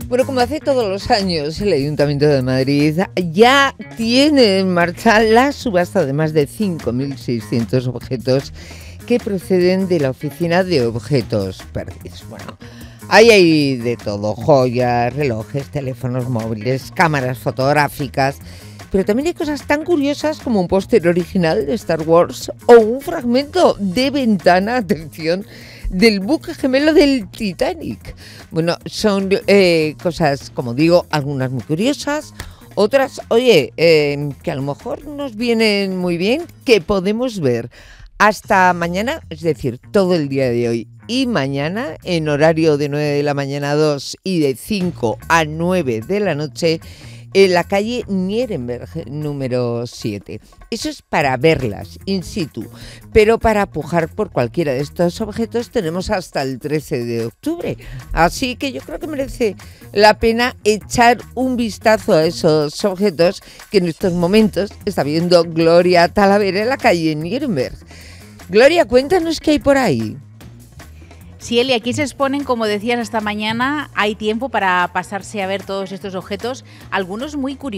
Bueno, como hace todos los años, el Ayuntamiento de Madrid ya tiene en marcha la subasta de más de 5.600 objetos que proceden de la Oficina de Objetos Perdidos. Bueno, ahí hay de todo: joyas, relojes, teléfonos móviles, cámaras fotográficas, pero también hay cosas tan curiosas como un póster original de Star Wars o un fragmento de ventana, atención, del buque gemelo del Titanic. Bueno, son cosas, como digo, algunas muy curiosas, otras, oye, que a lo mejor nos vienen muy bien, que podemos ver hasta mañana, es decir, todo el día de hoy y mañana, en horario de 9 de la mañana a 2 y de 5 a 9 de la noche, en la calle Nierenberg número 7. Eso es para verlas in situ, pero para pujar por cualquiera de estos objetos tenemos hasta el 13 de octubre. Así que yo creo que merece la pena echar un vistazo a esos objetos que en estos momentos está viendo Gloria Talavera en la calle Nierenberg. Gloria, cuéntanos qué hay por ahí. Sí, Eli, aquí se exponen, como decías, hasta mañana. Hay tiempo para pasarse a ver todos estos objetos, algunos muy curiosos.